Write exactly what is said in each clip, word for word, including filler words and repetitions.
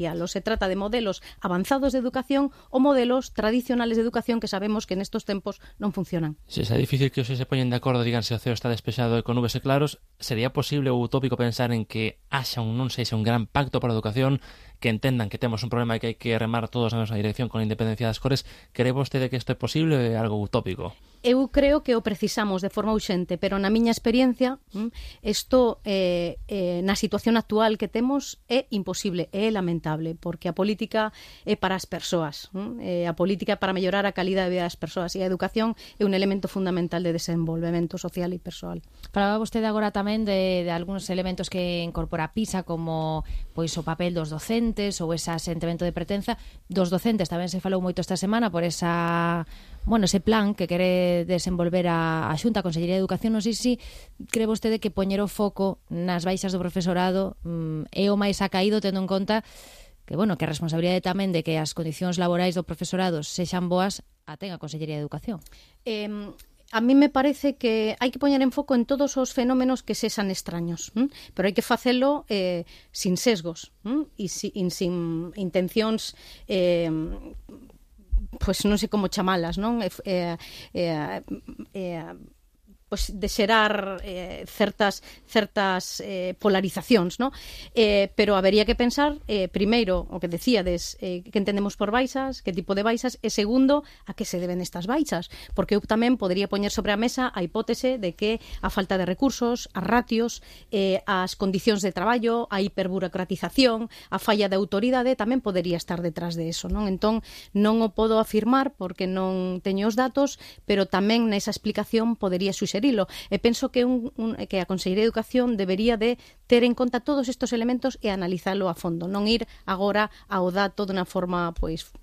Se trata de modelos avanzados de educación ou modelos tradicionales de educación que sabemos que nestos tempos non funcionan. Se é difícil que os se poñen de acordo, díganse o ceo está despexado e con nubes e claros, sería posible ou utópico pensar en que haxa un non sei se un gran pacto para a educación, que entendan que temos un problema e que hai que remar todos na mesma dirección con independencia das cores? Cree vostede que isto é posible ou é algo utópico? Eu creo que o precisamos de forma urxente, pero na miña experiencia isto eh, eh, na situación actual que temos é imposible, é lamentable, porque a política é para as persoas, eh, a política é para mellorar a calidad de vida das persoas e a educación é un elemento fundamental de desenvolvemento social e persoal. Falaba vostede agora tamén de, de algúns elementos que incorpora PISA, como pois o papel dos docentes ou ese sentimento de pertenza dos docentes. Tamén se falou moito esta semana por esa, bueno, ese plan que quere desenvolver a, a Xunta, a Consellería de Educación. Non sei se cree vostede que poñer o foco nas baixas do profesorado mm, é o máis acaído, tendo en conta que, bueno, que a responsabilidade tamén de que as condicións laborais do profesorado sexan boas a ten a Consellería de Educación. Eh, a mí me parece que hai que poñer en foco en todos os fenómenos que sexan extraños, ¿m? Pero hai que facelo eh, sin sesgos, ¿m? E si, sin intencións eh, pois non sei como chamalas, non? Eh, eh, eh, pois de xerar eh, certas certas eh, polarizacións, non? Eh, pero habería que pensar eh, primeiro o que decíades, eh, que entendemos por baixas, que tipo de baixas, e segundo, a que se deben estas baixas, porque eu tamén podría poñer sobre a mesa a hipótese de que a falta de recursos, as ratios, eh, as condicións de traballo, a hiperburocratización, a falla de autoridade tamén podería estar detrás de eso, non? Entón, non o podo afirmar porque non teño os datos, pero tamén nesa explicación podería suxerir. E penso que, un, un, que a Consellería de Educación debería de ter en conta todos estes elementos e analizalo a fondo, non ir agora ao dato de unha forma, pois,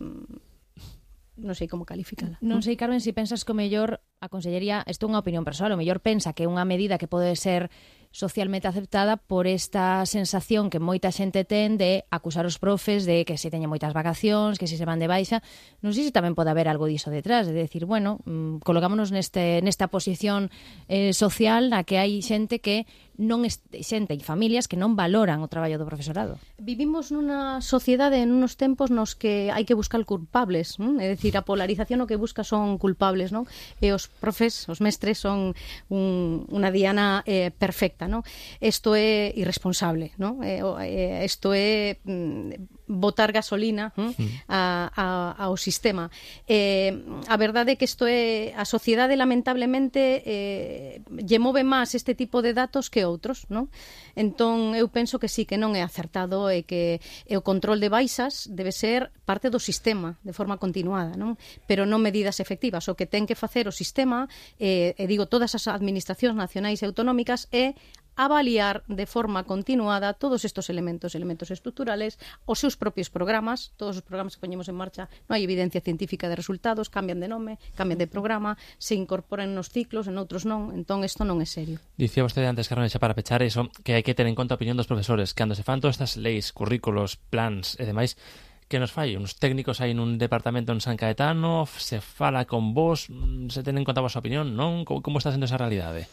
non sei como calificala. Non sei, Carmen, se pensas que o mellor a Consellería, isto é unha opinión persoal, o mellor pensa que é unha medida que pode ser socialmente aceptada por esta sensación que moita xente ten de acusar os profes de que se teñen moitas vacacións, que se se van de baixa. Non sei se tamén pode haber algo diso detrás, de decir, bueno, mmm, colocámonos neste, nesta posición eh, social na que hai xente que non xente e familias que non valoran o traballo do profesorado. Vivimos nunha sociedade en unos tempos nos que hai que buscar culpables, non? É dicir, a polarización o que busca son culpables, non? E os profes, os mestres son un, unha diana eh, perfecta, non? Isto é irresponsable, non? Isto é mm, botar gasolina mm, a, a, ao sistema. Eh, a verdade é que isto é a sociedade lamentablemente eh, lle move máis este tipo de datos que outros, non? Entón, eu penso que sí, que non é acertado e que e o control de baixas debe ser parte do sistema de forma continuada, non? Pero non medidas efectivas. O que ten que facer o sistema, eh, e digo todas as administracións nacionais e autonómicas, é avaliar de forma continuada todos estes elementos, elementos estruturales, os seus propios programas, todos os programas que poñemos en marcha, non hai evidencia científica de resultados, cambian de nome, cambian de programa, se incorporan nos ciclos, en outros non, entón isto non é serio. Dicía vostede antes, Carmen, xa para pechar eso, que hai que ter en conta a opinión dos profesores, que cando se fan todas estas leis, currículos, plans e demais, que nos fai? Uns técnicos aí nun departamento en San Caetano, se fala con vos, se ten en conta a vosa opinión, non? Como, como está sendo esa realidade?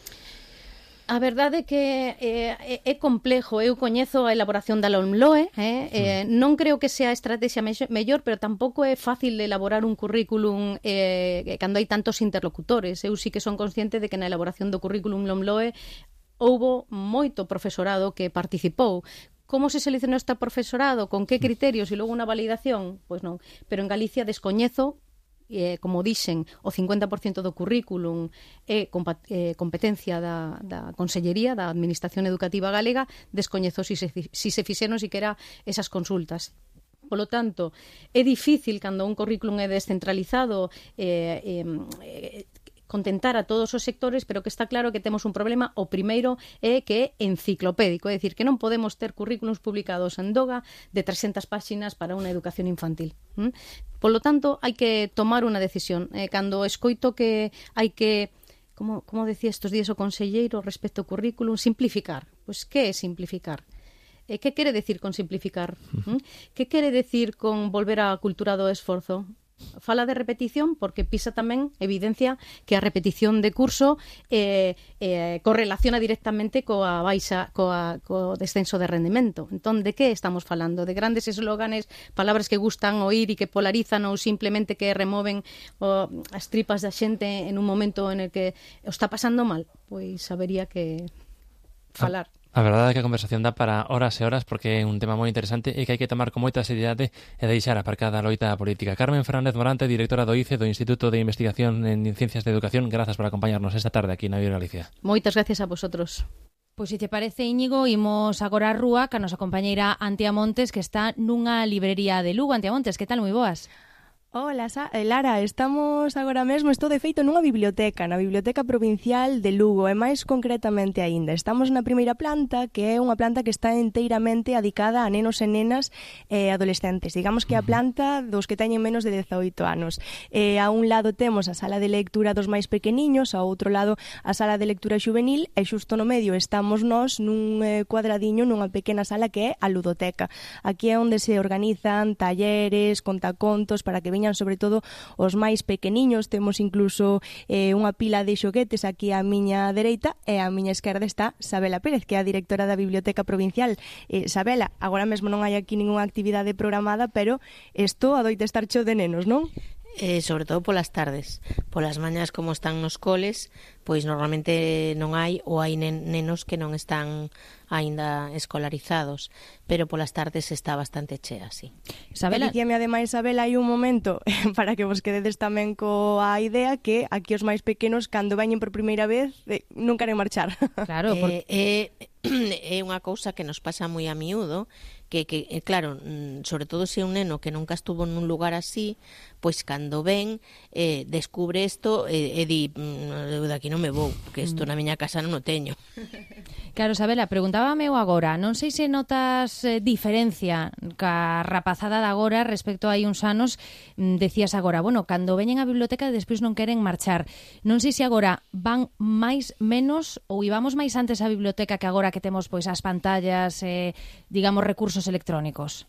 A verdade é que eh, é complexo. Eu coñezo a elaboración da LOMLOE, eh? Eh, non creo que sea a estrategia mellor, pero tampouco é fácil de elaborar un currículum eh, cando hai tantos interlocutores. Eu sí que son consciente de que na elaboración do currículum LOMLOE houbo moito profesorado que participou. Como se seleccionou este profesorado? Con que criterios? E logo unha validación? Pois non. Pero en Galicia descoñezo, eh, como dixen, o cincuenta por cento do currículum é eh, competencia da, da Consellería, da Administración Educativa Galega, descoñezo si se, si se fixeron siquera esas consultas. Polo tanto, é difícil cando un currículum é descentralizado eh, eh, contentar a todos os sectores, pero que está claro que temos un problema. O primeiro é que é enciclopédico, é dicir, que non podemos ter currículums publicados en Doga de trescentas páxinas para unha educación infantil. ¿Mm? Polo tanto, hai que tomar unha decisión. Eh, cando escoito que hai que, como, como decía estes días o conselleiro respecto ao currículum, simplificar. Pois que é simplificar? Eh, que quere decir con simplificar? ¿Mm? Que quere decir con volver á cultura do esforzo? Fala de repetición porque PISA tamén evidencia que a repetición de curso eh, eh, correlaciona directamente coa baixa, coa, co descenso de rendimento. Entón, de que estamos falando? De grandes eslóganes, palabras que gustan oír e que polarizan ou simplemente que removen o, as tripas da xente en un momento en el que o está pasando mal? Pois habería que falar. A verdade é que a conversación dá para horas e horas porque é un tema moi interesante e que hai que tomar con moita seriedade e deixar aparcada a loita política. Carmen Fernández Morante, directora do I C E, do Instituto de Investigación en Ciencias de Educación, grazas por acompañarnos esta tarde aquí na Viva Galicia. Moitas gracias a vosotros. Pois se te parece, Íñigo, imos agora a rúa ca nosa compañeira Antia Montes, que está nunha librería de Lugo. Antia Montes, que tal? Moi boas. Hola, Sa Lara, estamos agora mesmo, estou de feito nunha biblioteca, na Biblioteca Provincial de Lugo, e máis concretamente aínda. Estamos na primeira planta, que é unha planta que está enteiramente adicada a nenos e nenas e adolescentes. Digamos que a planta dos que teñen menos de dezaoito anos. E a un lado temos a sala de lectura dos máis pequeniños, ao outro lado a sala de lectura xuvenil, e xusto no medio estamos nós nun eh, cuadradiño, nunha pequena sala que é a ludoteca. Aquí é onde se organizan talleres, contacontos, para que veñan sobre todo os máis pequeniños. Temos incluso eh, unha pila de xoguetes aquí á miña dereita, e á miña esquerda está Sabela Pérez, que é a directora da Biblioteca Provincial. Eh, Sabela, agora mesmo non hai aquí ningunha actividade programada, pero isto adoita estar cheo de nenos, non? Eh, sobre todo polas tardes. Polas mañas, como están nos coles, pois normalmente non hai, ou hai nen nenos que non están aínda escolarizados, pero polas tardes está bastante chea, sí. Sabela, dicíame ademais, Sabela, hai un momento para que vos quededes tamén coa idea que aquí os máis pequenos, cando veñen por primeira vez, eh, non queren marchar. Claro, porque... eh, eh, é unha cousa que nos pasa moi a miúdo, que, que claro, sobre todo se é un neno que nunca estuvo nun lugar así, pois cando ven, eh, descubre isto e, e di, de aquí non me vou, que isto na miña casa non o teño. Claro, Sabela, preguntábame eu agora, non sei se notas eh, diferencia ca rapazada de agora respecto a hai uns anos, mm, decías agora, bueno, cando veñen á biblioteca despois non queren marchar. Non sei se agora van máis, menos, ou íbamos máis antes á biblioteca que agora que temos pois as pantallas, eh, digamos, recursos electrónicos.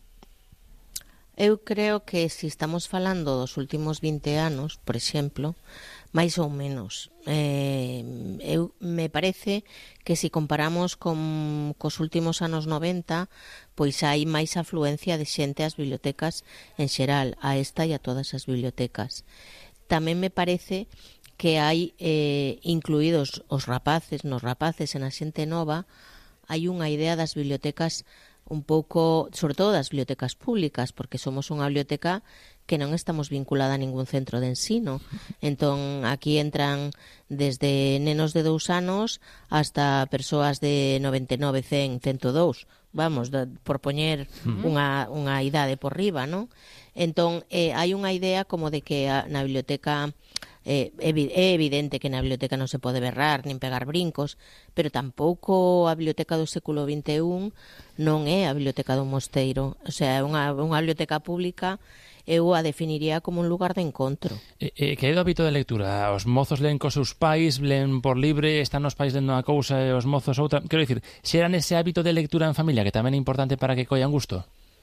Eu creo que se estamos falando dos últimos vinte anos, por exemplo, máis ou menos. Eh, eu me parece que se comparamos con cos últimos anos noventa, pois hai máis afluencia de xente ás bibliotecas en xeral, a esta e a todas as bibliotecas. Tamén me parece que hai eh, incluídos os rapaces, nos rapaces e na xente nova, hai unha idea das bibliotecas un pouco, sobre todo das bibliotecas públicas, porque somos unha biblioteca que non estamos vinculada a ningún centro de ensino. Entón, aquí entran desde nenos de dous anos hasta persoas de noventa e nove, cen, cento e dous, vamos, de, por poñer uh-huh. unha, unha idade por riba, non? Entón, eh, hai unha idea como de que a, na biblioteca eh, é evidente que na biblioteca non se pode berrar nin pegar brincos, pero tampouco a biblioteca do século vinte e un non é a biblioteca dun mosteiro. O sea, é unha, unha biblioteca pública, eu a definiría como un lugar de encontro. E, e que é do hábito de lectura? Os mozos len cos seus pais, len por libre, están os pais lendo unha cousa e os mozos outra. Quero dicir, xeran ese hábito de lectura en familia que tamén é importante para que collan gusto?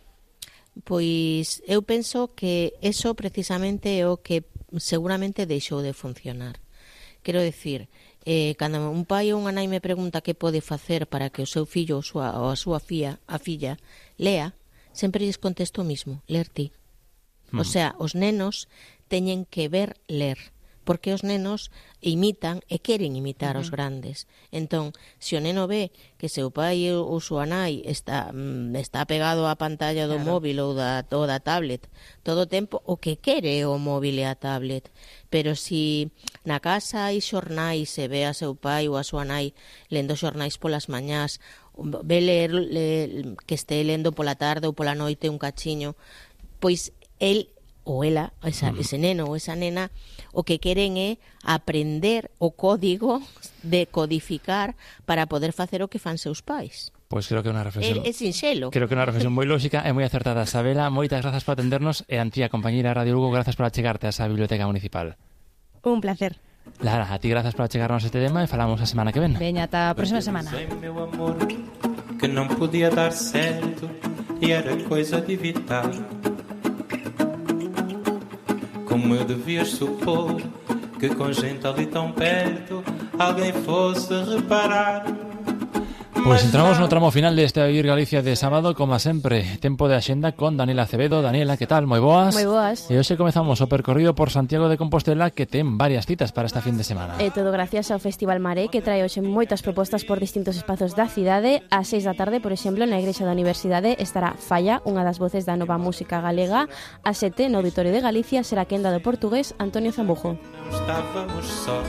Pois eu penso que eso precisamente é o que seguramente deixou de funcionar. Quero decir, eh, cando un pai ou unha nai me pregunta que pode facer para que o seu fillo ou, sua, ou a súa filla, a filla lea, sempre lles contesto o mismo, ler ti. Mm. O sea, os nenos teñen que ver ler, porque os nenos imitan e queren imitar uh-huh. os grandes. Entón, se o neno ve que seu pai ou súa nai está, está pegado á pantalla do claro. móvil ou da, ou da tablet todo o tempo, o que quere o móvil e a tablet. Pero se na casa hai xornais e ve a seu pai ou a súa nai lendo xornais polas mañás, ve ler, le, que este lendo pola tarde ou pola noite un cachiño, pois el ou ela, esa, mm. ese neno ou esa nena, o que queren é aprender o código de codificar para poder facer o que fan seus pais. Pois creo que é unha reflexión. É, é sinxelo. Creo que é unha reflexión moi lógica e moi acertada. Sabela, moitas grazas por atendernos e Antía, compañeira Radio Lugo, grazas por achegarte a esa biblioteca municipal. Un placer. Lara, a ti grazas por achegarnos este tema e falamos a semana que ven. Veña, ata a próxima semana. Meu amor, que non podía dar certo e era coisa de vital. como eu devia supor que com gente ali tão perto alguém fosse reparar. Pues entramos no tramo final de este A Vivir Galicia de sábado, como sempre, tempo de axenda con Daniela Acevedo. Daniela, que tal? Moi boas. Moi boas. E hoxe comezamos o percorrido por Santiago de Compostela, que ten varias citas para esta fin de semana. E todo gracias ao Festival Maré, que trae hoxe moitas propostas por distintos espazos da cidade. Ás seis da tarde, por exemplo, na Igrexa da Universidade estará Falla, unha das voces da nova música galega. Ás sete, no Auditorio de Galicia, será quenda do portugués Antonio Zambujo. Estávamos sós,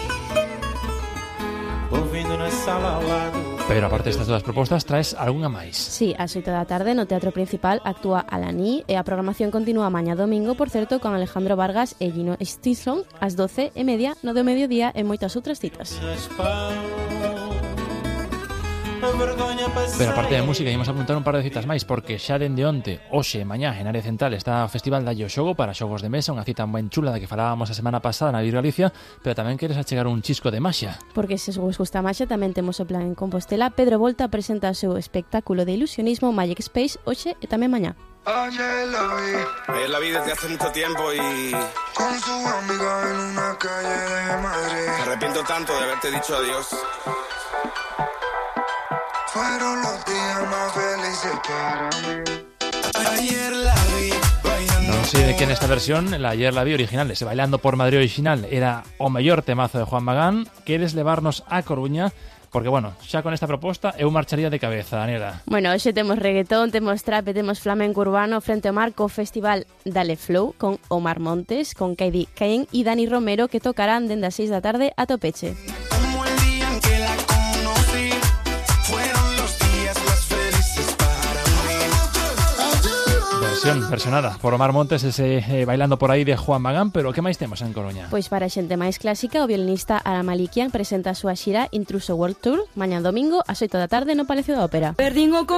ouvindo na sala ao lado. Pero aparte destas dúas propostas, traes algunha máis? Sí, ás oito da tarde no Teatro Principal actúa Alaní e a programación continúa mañá domingo, por certo, con Alejandro Vargas e Gino Stisson ás doce e media no do mediodía e moitas outras citas. Pero aparte de música, ímos a apuntar un par de citas máis, porque xa dende onte, hoxe e mañá, en área central, está o Festival da Yo Xogo para xogos de mesa, unha cita moi chula da que falábamos a semana pasada na Vivir Galicia, pero tamén queres achegar un chisco de maxia. Porque se vos gusta a maxia, tamén temos o plan en Compostela. Pedro Volta presenta o seu espectáculo de ilusionismo Magic Space hoxe e tamén mañá. Ayer la vi, ayer la vi desde hace mucho tiempo y con su amiga en una calle de Madrid. Me arrepiento tanto de haberte dicho adiós. Fueron los días más felices para mí. Ayer la vi bailando. Non sei de que nesta versión, la Ayer la vi original, ese Bailando por Madrid original, era o mellor temazo de Juan Magán. Queres levarnos a Coruña? Porque, bueno, xa con esta proposta eu marcharía de cabeza, Daniela. Bueno, hoxe temos reggaetón, temos trap e temos flamenco urbano frente ao marco festival Dale Flow con Omar Montes, con Kaidi Kane e Dani Romero, que tocarán dende as seis da tarde a topeche. Como el día en que la conocí, fueron los días más felices para mí. Versión, versionada por Omar Montes, ese eh, Bailando por aí de Juan Magán. Pero que máis temos en Coruña? Pois para a xente máis clásica, o violinista Ara Malikian presenta a súa xira Intruso World Tour mañá domingo ás oito da tarde no Palacio da Ópera.